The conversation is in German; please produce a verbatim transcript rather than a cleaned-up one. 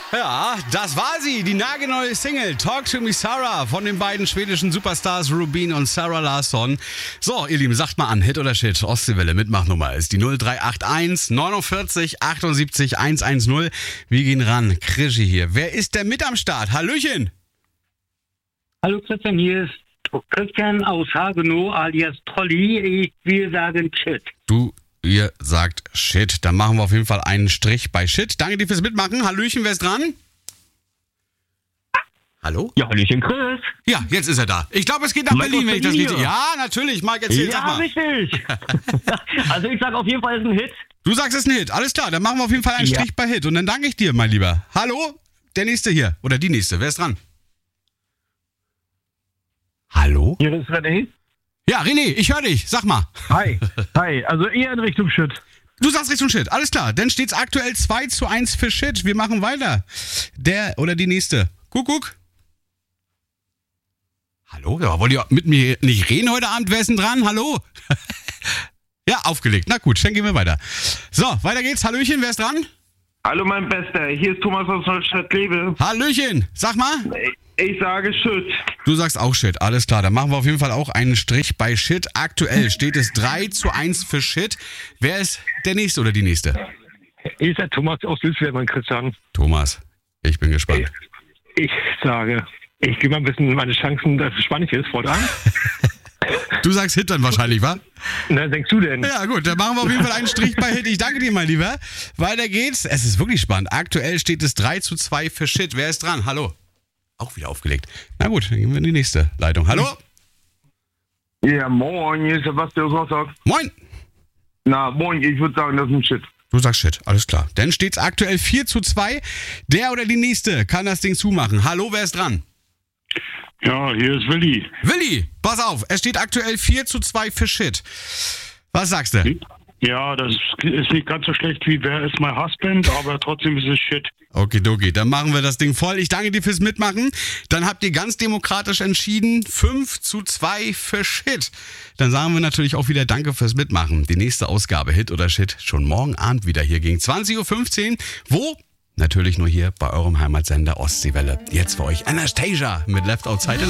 Ja, das war sie, die nagelneue Single Talk to Me Sarah von den beiden schwedischen Superstars Rubin und Sarah Larsson. So, ihr Lieben, sagt mal an, Hit oder Shit, Ostseewelle, Mitmachnummer ist die null drei acht eins neunundvierzig achtundsiebzig hundertzehn. Wir gehen ran, Krischi hier. Wer ist denn mit am Start? Hallöchen! Hallo Christian, hier ist Christian aus Hagenow alias Trolli. Ich will sagen Shit. Du, ihr sagt Shit. Dann machen wir auf jeden Fall einen Strich bei Shit. Danke dir fürs Mitmachen. Hallöchen, wer ist dran? Hallo? Ja, Hallöchen Chris. Ja, jetzt ist er da. Ich glaube, es geht nach Mike Berlin, wenn ich das aus richtig... Berlin. Ja, natürlich. Mike, erzähl, sag Ja, mal. richtig. Also ich sag auf jeden Fall, es ist ein Hit. Du sagst, es ist ein Hit. Alles klar, dann machen wir auf jeden Fall einen Ja. Strich bei Hit. Und dann danke ich dir, mein Lieber. Hallo? Der Nächste hier. Oder die Nächste. Wer ist dran? Hallo? Hier ist René. Ja, René, ich höre dich. Sag mal. Hi. Hi. Also eher in Richtung Shit. Du sagst Richtung Shit. Alles klar. Dann steht es aktuell zwei zu eins für Shit. Wir machen weiter. Der oder die Nächste. Kuckuck. Hallo? Ja, wollt ihr mit mir nicht reden heute Abend? Wer ist denn dran? Hallo? Ja, aufgelegt. Na gut, dann gehen wir weiter. So, weiter geht's. Hallöchen, wer ist dran? Hallo mein Bester, hier ist Thomas aus Neustadt-Kleve. Hallöchen. Sag mal. Ich sage Shit. Du sagst auch Shit, alles klar. Dann machen wir auf jeden Fall auch einen Strich bei Shit. Aktuell steht es drei zu eins für Shit. Wer ist der Nächste oder die Nächste? Hier ist der Thomas aus Süßwerden, Christian. Thomas, ich bin gespannt. Ich sage, ich gebe mal ein bisschen meine Chancen, dass es spannend ist, fortan. Du sagst Hit dann wahrscheinlich, wa? Na, denkst du denn? Ja gut, dann machen wir auf jeden Fall einen Strich bei Hit. Ich danke dir, mein Lieber. Weiter geht's. Es ist wirklich spannend. Aktuell steht es drei zu zwei für Shit. Wer ist dran? Hallo? Auch wieder aufgelegt. Na gut, dann gehen wir in die nächste Leitung. Hallo? Ja, moin, hier ist Sebastian aus Rostock. Moin. Na, moin, ich würde sagen, das ist ein Shit. Du sagst Shit, alles klar. Dann steht es aktuell vier zu zwei. Der oder die Nächste kann das Ding zumachen. Hallo, wer ist dran? Ja, hier ist Willi. Willi, pass auf, es steht aktuell vier zu zwei für Shit. Was sagst du? Ja, das ist nicht ganz so schlecht wie Wer ist mein Husband, aber trotzdem ist es Shit. Okidoki, dann machen wir das Ding voll. Ich danke dir fürs Mitmachen. Dann habt ihr ganz demokratisch entschieden, fünf zu zwei für Shit. Dann sagen wir natürlich auch wieder Danke fürs Mitmachen. Die nächste Ausgabe Hit oder Shit schon morgen Abend wieder hier gegen zwanzig Uhr fünfzehn. Wo? Natürlich nur hier bei eurem Heimatsender Ostseewelle. Jetzt für euch Anastasia mit Left Outside.